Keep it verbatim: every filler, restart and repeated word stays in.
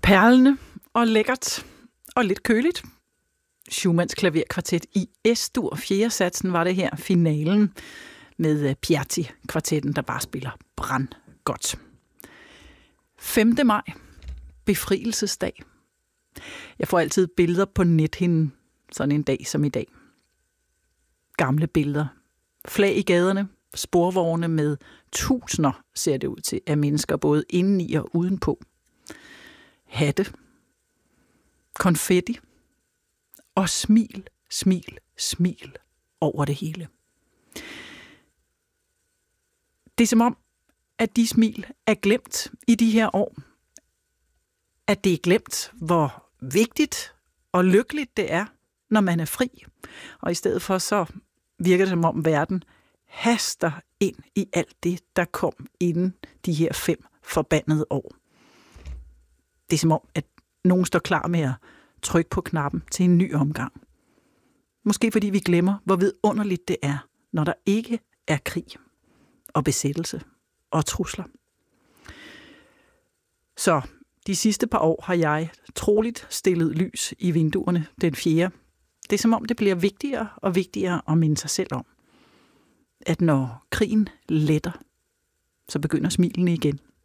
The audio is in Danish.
Perlende og lækkert og lidt køligt. Schumanns klaverkvartet i Es-dur. Fjerde satsen var det her, finalen med Piatti-kvartetten, der bare spiller brandgodt. femte maj, befrielsesdag. Jeg får altid billeder på nethinden, sådan en dag som i dag. Gamle billeder. Flag i gaderne, sporvogne med tusinder, ser det ud til, af mennesker, både indeni og udenpå. Hatte, konfetti og smil, smil, smil over det hele. Det er som om, at de smil er glemt i de her år. At det er glemt, hvor vigtigt og lykkeligt det er, når man er fri. Og i stedet for så virker det som om verden haster ind i alt det, der kom inden de her fem forbandede år. Det er som om, at nogen står klar med at trykke på knappen til en ny omgang. Måske fordi vi glemmer, hvor vidunderligt det er, når der ikke er krig og besættelse og trusler. Så de sidste par år har jeg troligt stillet lys i vinduerne den fjerde. Det er som om, det bliver vigtigere og vigtigere at minde sig selv om, at når krigen letter, så begynder smilene igen.